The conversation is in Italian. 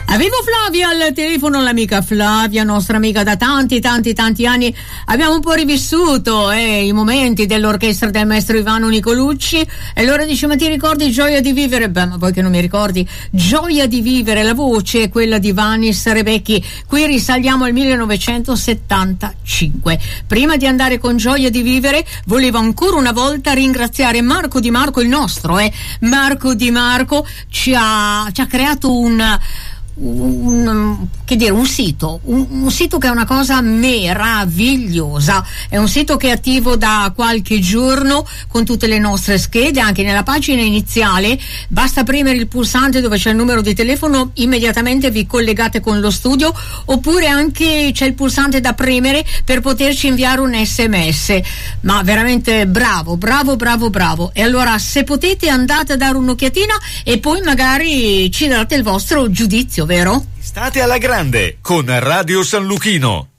Avevo Flavia al telefono, l'amica Flavia, nostra amica da tanti anni. Abbiamo un po' rivissuto i momenti dell'orchestra del maestro Ivano Nicolucci, e allora dice: ma ti ricordi Gioia di vivere? Beh, ma poi che non mi ricordi Gioia di vivere, la voce è quella di Vannis Rebecchi. Qui risaliamo al 1975. Prima di andare con Gioia di vivere volevo ancora una volta ringraziare Marco Di Marco, il nostro Marco Di Marco ci ha creato un sito che è una cosa meravigliosa. È un sito che è attivo da qualche giorno con tutte le nostre schede. Anche nella pagina iniziale basta premere il pulsante dove c'è il numero di telefono, immediatamente vi collegate con lo studio, oppure anche c'è il pulsante da premere per poterci inviare un SMS. Ma veramente bravo. E allora, se potete, andate a dare un'occhiatina e poi magari ci date il vostro giudizio, vero? State alla grande con Radio San Luchino.